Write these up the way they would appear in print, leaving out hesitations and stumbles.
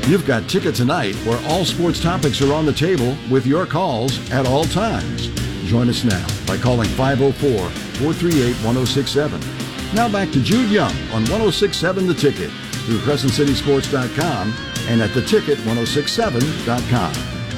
You've got Ticket Tonight, where all sports topics are on the table with your calls at all times. Join us now by calling 504-438-1067. Now back to Jude Young on 1067 The Ticket through CrescentCitySports.com and at theticket1067.com.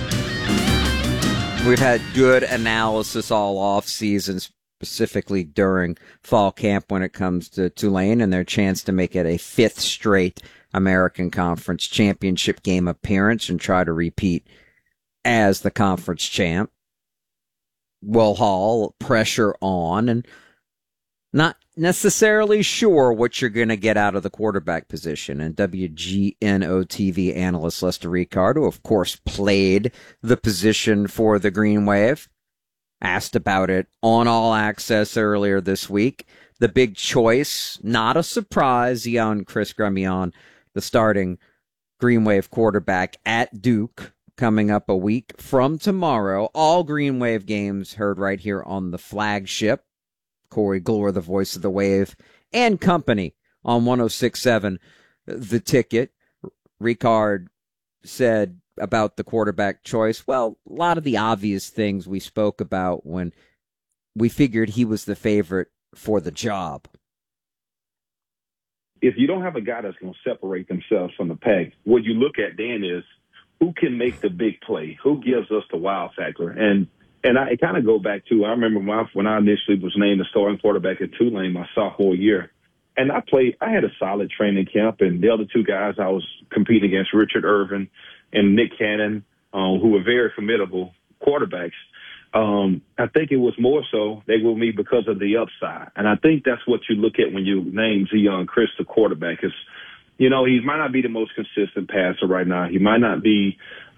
We've had good analysis all off season, specifically during fall camp when it comes to Tulane and their chance to make it a fifth straight American Conference championship game appearance and try to repeat as the conference champ. Will Hall, pressure on, and not necessarily sure what you're going to get out of the quarterback position. And WGNO TV analyst Lester Ricard, who of course played the position for the Green Wave, asked about it on All Access earlier this week. The big choice, not a surprise, Chris Gremillion, the starting Green Wave quarterback at Duke, coming up a week from tomorrow. All Green Wave games heard right here on the flagship. Corey Glore, the voice of the Wave, and company on 106.7 The Ticket. Ricard said about the quarterback choice, well, a lot of the obvious things we spoke about when we figured he was the favorite for the job. If you don't have a guy that's going to separate themselves from the pack, what you look at then is who can make the big play, who gives us the wow factor. And I kind of go back to, I remember when I initially was named the starting quarterback at Tulane my sophomore year. And I had a solid training camp, and the other two guys I was competing against, Richard Irvin and Nick Cannon, who were very formidable quarterbacks. I think it was more so they were me because of the upside. And I think that's what you look at when you name Zeon Chriss the quarterback is, he might not be the most consistent passer right now. He might not be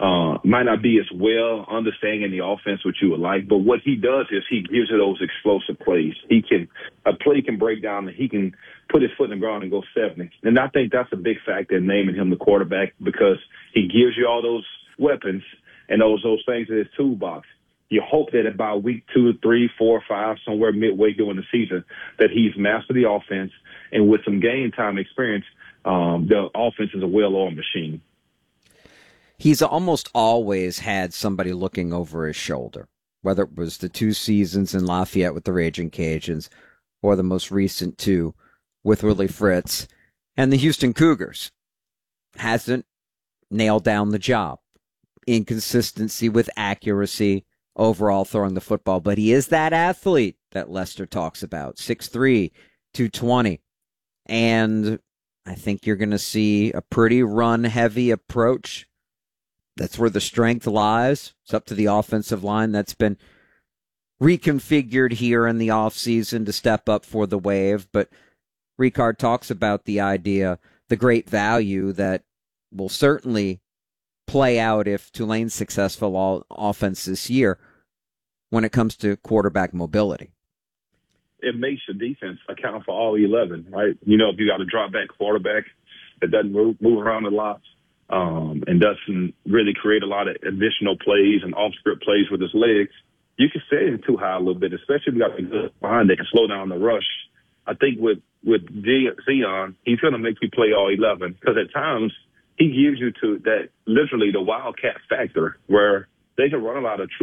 as well understanding the offense which you would like. But what he does is he gives you those explosive plays. A play can break down and he can put his foot in the ground and go 70. And I think that's a big factor in naming him the quarterback because he gives you all those weapons and those things in his toolbox. You hope that about week 2, 3, 4, 5, somewhere midway during the season, that he's mastered the offense, and with some game time experience, the offense is a well-oiled machine. He's almost always had somebody looking over his shoulder, whether it was the 2 seasons in Lafayette with the Raging Cajuns or the most recent 2 with Willie Fritz and the Houston Cougars. Hasn't nailed down the job. Inconsistency with accuracy, overall throwing the football, but he is that athlete that Lester talks about, 6'3", 220, and I think you're going to see a pretty run-heavy approach. That's where the strength lies. It's up to the offensive line that's been reconfigured here in the offseason to step up for the Wave, but Ricard talks about the idea, the great value that will certainly play out if Tulane's successful offense this year when it comes to quarterback mobility. It makes your defense account for all 11, right? If you got a drop back quarterback that doesn't move around a lot and doesn't really create a lot of additional plays and off-script plays with his legs, you can set him too high a little bit, especially if you got a good behind that can slow down the rush. I think with Zeon, he's going to make you play all 11 because at times he gives you to that literally the wildcat factor where they can run a lot of true